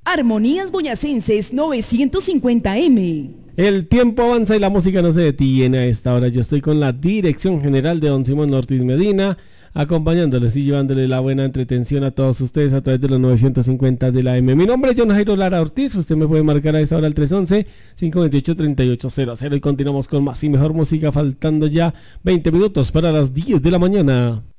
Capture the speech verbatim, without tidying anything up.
Armonías Boyacenses novecientos cincuenta eme. El tiempo avanza y la música no se detiene a esta hora. Yo estoy con la dirección general de don Simón Ortiz Medina, acompañándoles y llevándole la buena entretención a todos ustedes a través de los novecientos cincuenta de la M. Mi nombre es John Jairo Lara Ortiz. Usted me puede marcar a esta hora al tres once, cinco veintiocho, treinta y ocho cero cero y continuamos con más y mejor música, faltando ya veinte minutos para las diez de la mañana.